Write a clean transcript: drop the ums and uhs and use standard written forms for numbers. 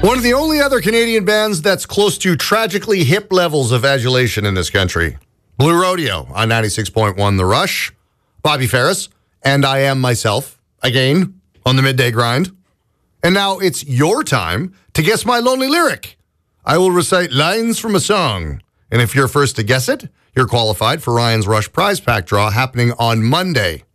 One of the only other Canadian bands that's close to tragically hip levels of adulation in this country. Blue Rodeo on 96.1 The Rush. Bobby Ferris. And I am myself, again, on the midday grind. And now it's your time to guess my lonely lyric. I will recite lines from a song. And if you're first to guess it, you're qualified for Ryan's Rush prize pack draw happening on Monday.